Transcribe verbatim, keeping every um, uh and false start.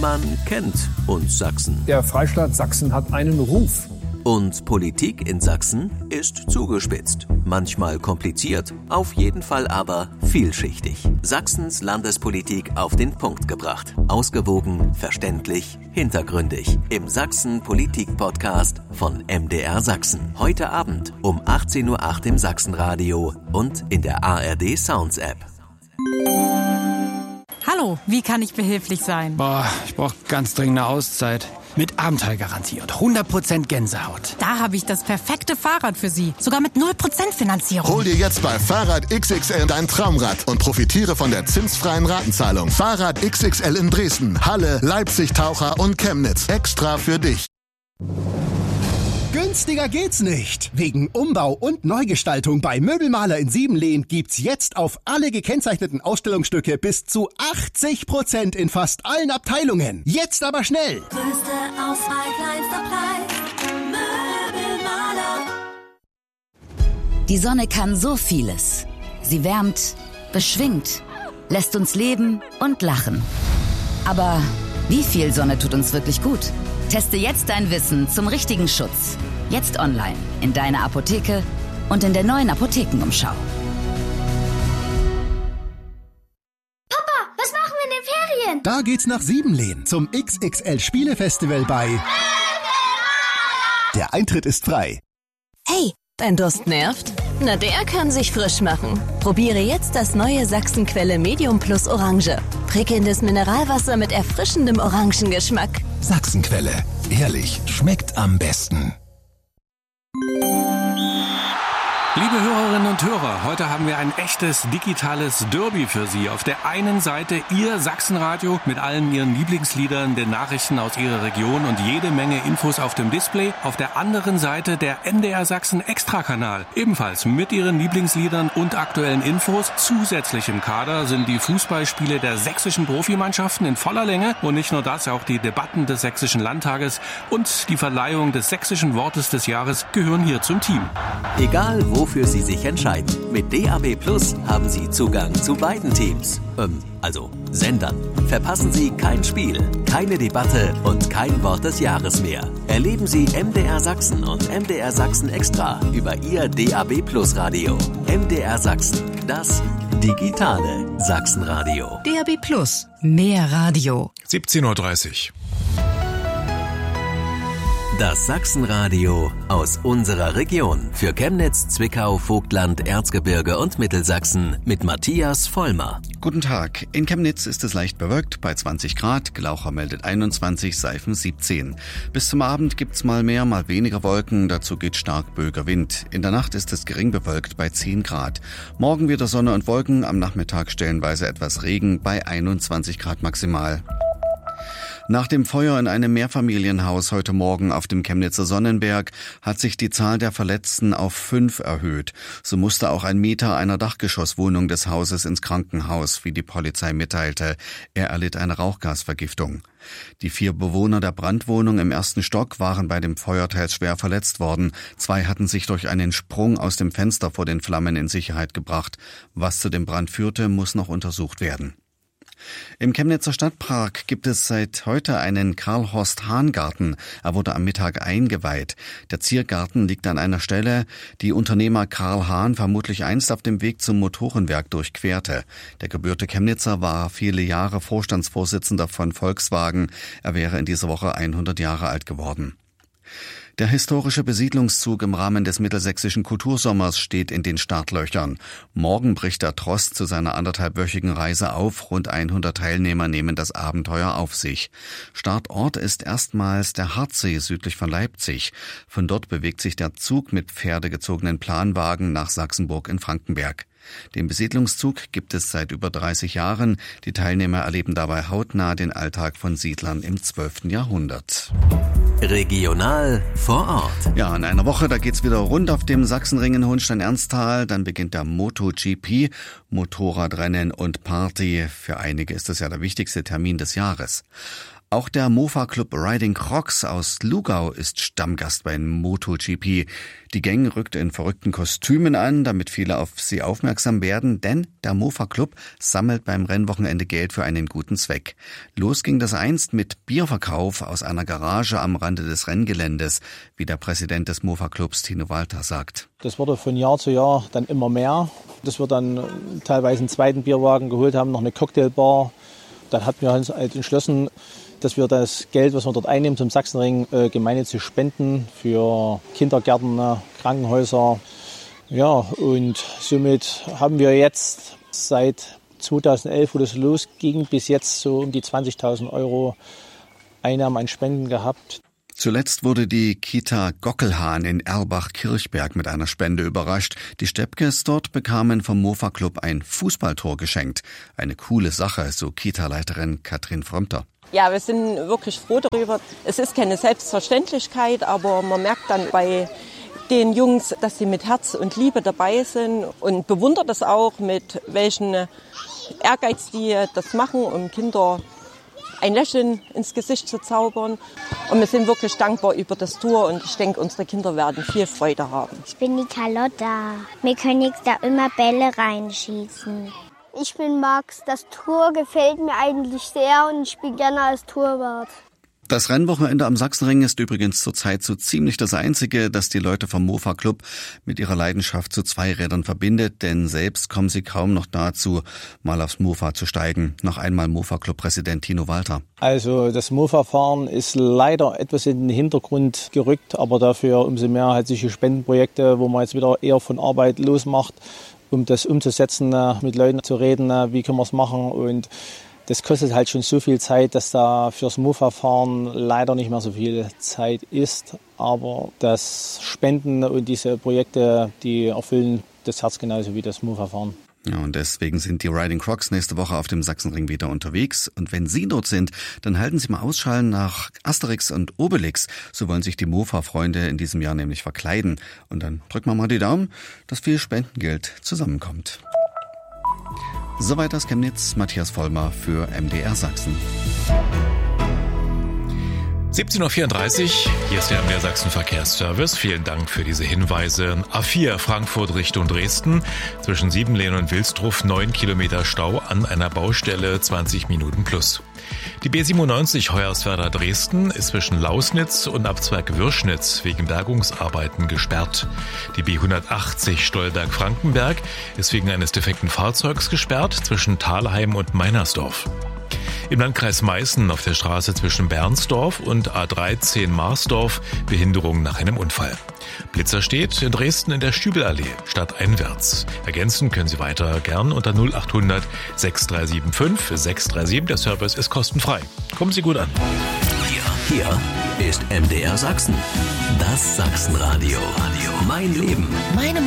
Man kennt uns Sachsen. Der Freistaat Sachsen hat einen Ruf. Und Politik in Sachsen ist zugespitzt. Manchmal kompliziert, auf jeden Fall aber vielschichtig. Sachsens Landespolitik auf den Punkt gebracht. Ausgewogen, verständlich, hintergründig. Im Sachsen-Politik-Podcast von M D R Sachsen. Heute Abend um achtzehn Uhr acht im Sachsenradio und in der A R D Sounds App. Hallo, wie kann ich behilflich sein? Boah, ich brauche ganz dringend eine Auszeit. Mit Abenteuergarantie und hundert Prozent Gänsehaut. Da habe ich das perfekte Fahrrad für Sie. Sogar mit null Prozent Finanzierung. Hol dir jetzt bei Fahrrad X X L dein Traumrad und profitiere von der zinsfreien Ratenzahlung. Fahrrad X X L in Dresden, Halle, Leipzig, Taucher und Chemnitz. Extra für dich. Günstiger geht's nicht. Wegen Umbau und Neugestaltung bei Möbelmaler in Siebenlehn gibt's jetzt auf alle gekennzeichneten Ausstellungsstücke bis zu achtzig Prozent in fast allen Abteilungen. Jetzt aber schnell. Größte Auswahl, kleinster Preis. Möbelmaler. Die Sonne kann so vieles. Sie wärmt, beschwingt, lässt uns leben und lachen. Aber wie viel Sonne tut uns wirklich gut? Teste jetzt dein Wissen zum richtigen Schutz. Jetzt online, in deiner Apotheke und in der neuen Apothekenumschau. Papa, was machen wir in den Ferien? Da geht's nach Siebenlehn zum X X L-Spielefestival bei Möbelmaler. Der Eintritt ist frei. Hey, dein Durst nervt? Na, der kann sich frisch machen. Probiere jetzt das neue Sachsenquelle Medium Plus Orange. Prickelndes Mineralwasser mit erfrischendem Orangengeschmack. Sachsenquelle. Ehrlich, schmeckt am besten. Liebe Hörerinnen und Hörer, heute haben wir ein echtes digitales Derby für Sie. Auf der einen Seite Ihr Sachsenradio mit allen Ihren Lieblingsliedern, den Nachrichten aus Ihrer Region und jede Menge Infos auf dem Display. Auf der anderen Seite der M D R Sachsen Extra-Kanal. Ebenfalls mit Ihren Lieblingsliedern und aktuellen Infos. Zusätzlich im Kader sind die Fußballspiele der sächsischen Profimannschaften in voller Länge. Und nicht nur das, auch die Debatten des Sächsischen Landtages und die Verleihung des sächsischen Wortes des Jahres gehören hier zum Team. Egal wo wofür Sie sich entscheiden. Mit D A B Plus haben Sie Zugang zu beiden Teams. Ähm, also Sendern. Verpassen Sie kein Spiel, keine Debatte und kein Wort des Jahres mehr. Erleben Sie M D R Sachsen und M D R Sachsen Extra über Ihr D A B Plus Radio. M D R Sachsen, das digitale Sachsenradio. D A B Plus, mehr Radio. siebzehn Uhr dreißig. Das Sachsenradio aus unserer Region für Chemnitz, Zwickau, Vogtland, Erzgebirge und Mittelsachsen mit Matthias Vollmer. Guten Tag. In Chemnitz ist es leicht bewölkt bei zwanzig Grad. Glaucher meldet einundzwanzig, Seifen siebzehn. Bis zum Abend gibt's mal mehr, mal weniger Wolken. Dazu geht stark böiger Wind. In der Nacht ist es gering bewölkt bei zehn Grad. Morgen wieder Sonne und Wolken. Am Nachmittag stellenweise etwas Regen bei einundzwanzig Grad maximal. Nach dem Feuer in einem Mehrfamilienhaus heute Morgen auf dem Chemnitzer Sonnenberg hat sich die Zahl der Verletzten auf fünf erhöht. So musste auch ein Mieter einer Dachgeschosswohnung des Hauses ins Krankenhaus, wie die Polizei mitteilte. Er erlitt eine Rauchgasvergiftung. Die vier Bewohner der Brandwohnung im ersten Stock waren bei dem Feuer teils schwer verletzt worden. Zwei hatten sich durch einen Sprung aus dem Fenster vor den Flammen in Sicherheit gebracht. Was zu dem Brand führte, muss noch untersucht werden. Im Chemnitzer Stadtpark gibt es seit heute einen Karl-Horst-Hahn-Garten. Er wurde am Mittag eingeweiht. Der Ziergarten liegt an einer Stelle, die Unternehmer Karl Hahn vermutlich einst auf dem Weg zum Motorenwerk durchquerte. Der gebürtige Chemnitzer war viele Jahre Vorstandsvorsitzender von Volkswagen. Er wäre in dieser Woche hundert Jahre alt geworden. Der historische Besiedlungszug im Rahmen des Mittelsächsischen Kultursommers steht in den Startlöchern. Morgen bricht der Tross zu seiner anderthalbwöchigen Reise auf. Rund hundert Teilnehmer nehmen das Abenteuer auf sich. Startort ist erstmals der Hartsee südlich von Leipzig. Von dort bewegt sich der Zug mit pferdegezogenen Planwagen nach Sachsenburg in Frankenberg. Den Besiedlungszug gibt es seit über dreißig Jahren. Die Teilnehmer erleben dabei hautnah den Alltag von Siedlern im zwölften Jahrhundert. Regional vor Ort. Ja, in einer Woche, da geht's wieder rund auf dem Sachsenring in Hohenstein-Ernsthal. Dann beginnt der MotoGP. Motorradrennen und Party. Für einige ist das ja der wichtigste Termin des Jahres. Auch der Mofa-Club Riding Crocs aus Lugau ist Stammgast bei MotoGP. Die Gang rückt in verrückten Kostümen an, damit viele auf sie aufmerksam werden, denn der Mofa-Club sammelt beim Rennwochenende Geld für einen guten Zweck. Los ging das einst mit Bierverkauf aus einer Garage am Rande des Renngeländes, wie der Präsident des Mofa-Clubs Tino Walter sagt. Das wurde von Jahr zu Jahr dann immer mehr. Das wird dann teilweise einen zweiten Bierwagen geholt haben, noch eine Cocktailbar. Dann hatten wir uns halt entschlossen, dass wir das Geld, was wir dort einnehmen zum Sachsenring, äh, gemeinnützig spenden für Kindergärten, Krankenhäuser. Ja, und somit haben wir jetzt seit zweitausendelf, wo das losging, bis jetzt so um die zwanzigtausend Euro Einnahmen an Spenden gehabt. Zuletzt wurde die Kita Gockelhahn in Erbach-Kirchberg mit einer Spende überrascht. Die Steppkes dort bekamen vom Mofa-Club ein Fußballtor geschenkt. Eine coole Sache, so Kita-Leiterin Katrin Frömmter. Ja, wir sind wirklich froh darüber. Es ist keine Selbstverständlichkeit, aber man merkt dann bei den Jungs, dass sie mit Herz und Liebe dabei sind und bewundert das auch, mit welchen Ehrgeiz die das machen, um Kinder ein Lächeln ins Gesicht zu zaubern. Und wir sind wirklich dankbar über das Tor und ich denke, unsere Kinder werden viel Freude haben. Ich bin die Carlotta. Wir können jetzt da immer Bälle reinschießen. Ich bin Max. Das Tor gefällt mir eigentlich sehr und ich spiele gerne als Torwart. Das Rennwochenende am Sachsenring ist übrigens zurzeit so ziemlich das einzige, das die Leute vom Mofa-Club mit ihrer Leidenschaft zu Zweirädern verbindet, denn selbst kommen sie kaum noch dazu, mal aufs Mofa zu steigen. Noch einmal Mofa-Club-Präsident Tino Walter. Also das Mofa-Fahren ist leider etwas in den Hintergrund gerückt, aber dafür umso mehr halt solche Spendenprojekte, wo man jetzt wieder eher von Arbeit losmacht, um das umzusetzen, mit Leuten zu reden, wie können wir es machen, und das kostet halt schon so viel Zeit, dass da fürs Mofa-Fahren leider nicht mehr so viel Zeit ist. Aber das Spenden und diese Projekte, die erfüllen das Herz genauso wie das Mofa-Fahren. Ja, und deswegen sind die Riding Crocs nächste Woche auf dem Sachsenring wieder unterwegs. Und wenn Sie dort sind, dann halten Sie mal Ausschau nach Asterix und Obelix. So wollen sich die Mofa-Freunde in diesem Jahr nämlich verkleiden. Und dann drücken wir mal die Daumen, dass viel Spendengeld zusammenkommt. Soweit aus Chemnitz, Matthias Vollmer für M D R Sachsen. siebzehn Uhr vierunddreißig, hier ist der M D R Sachsen Verkehrsservice. Vielen Dank für diese Hinweise. A vier Frankfurt Richtung Dresden, zwischen Siebenlehn und Wilsdruff neun Kilometer Stau an einer Baustelle, zwanzig Minuten plus. Die B siebenundneunzig Hoyerswerda Dresden ist zwischen Lausnitz und Abzweig Würschnitz wegen Bergungsarbeiten gesperrt. Die B hundertachtzig Stolberg-Frankenberg ist wegen eines defekten Fahrzeugs gesperrt zwischen Thalheim und Meinersdorf. Im Landkreis Meißen auf der Straße zwischen Bernsdorf und A dreizehn Marsdorf Behinderung nach einem Unfall. Blitzer steht in Dresden in der Stübelallee, stadteinwärts. Ergänzen können Sie weiter gern unter null acht hundert sechs drei sieben fünf sechs drei sieben. Der Service ist kostenfrei. Kommen Sie gut an. Hier, hier ist M D R Sachsen. Das Sachsenradio. Mein Leben. Meine